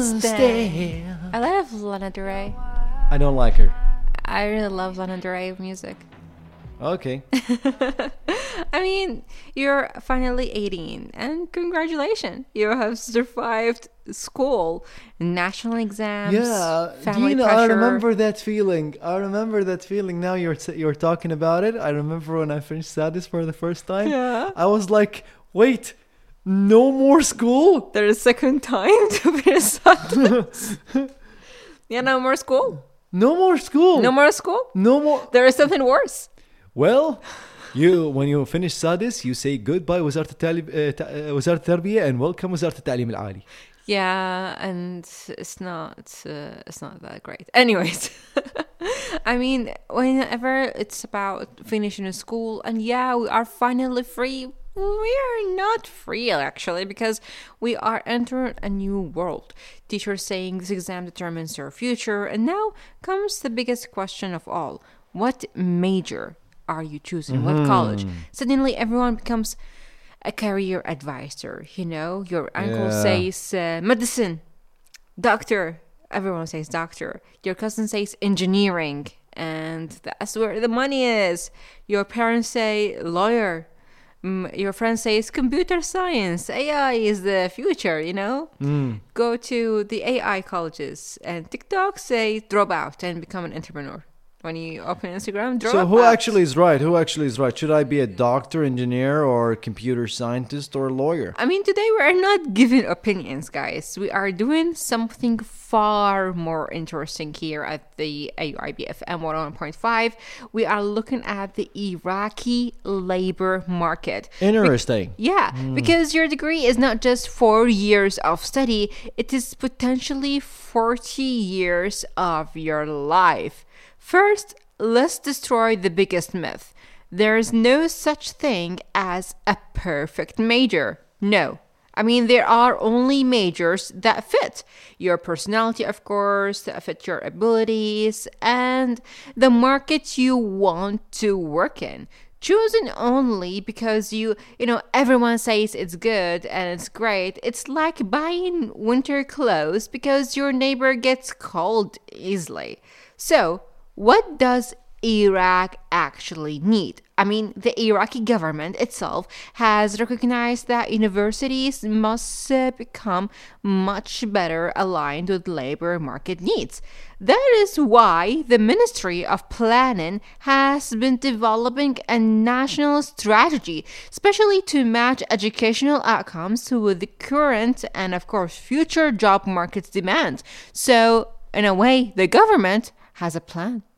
Stay. I love Lana Del Rey. I don't like her. I really love Lana Del Rey music. Okay. I mean, you're finally 18, and congratulations. You have survived school, national exams, family Gina, pressure. I remember that feeling. Now you're talking about it. I remember when I finished Sadis for the first time. Yeah. I was like, wait, no more school? There's a second time to finish Sadis. Yeah, no more school. No more school. No more school. No more. There is something worse. Well, when you finish Sadis, you say goodbye وزارة التربية and welcome وزارة التعليم العالي. Yeah, and it's not that great. Anyways, I mean, whenever it's about finishing a school, and yeah, we are finally free. We are not free actually, because we are entering a new world. Teachers saying this exam determines your future, and now comes the biggest question of all: what major are you choosing? What college? Suddenly, everyone becomes a career advisor. You know, your uncle says medicine, doctor. Everyone says doctor. Your cousin says engineering, and that's where the money is. Your parents say lawyer. Your friend says computer science. AI is the future, you know? Go to the AI colleges, and TikTok say drop out and become an entrepreneur. When you open Instagram, drop out. So who actually is right? Should I be a doctor, engineer, or computer scientist, or lawyer? I mean, today we are not giving opinions, guys. We are doing something far more interesting here at the AIBFM 101.5. We are looking at the Iraqi labor market. Interesting. Because your degree is not just 4 years of study, it is potentially 40 years of your life. First, let's destroy the biggest myth. There is no such thing as a perfect major. No. I mean, there are only majors that fit your personality, of course, that fit your abilities, and the market you want to work in. Chosen only because everyone says it's good and it's great. It's like buying winter clothes because your neighbor gets cold easily. So, what does Iraq actually need? I mean, the Iraqi government itself has recognized that universities must become much better aligned with labor market needs. That is why the Ministry of Planning has been developing a national strategy, especially to match educational outcomes with the current and, of course, future job market's demands. So, in a way, the government has a plan.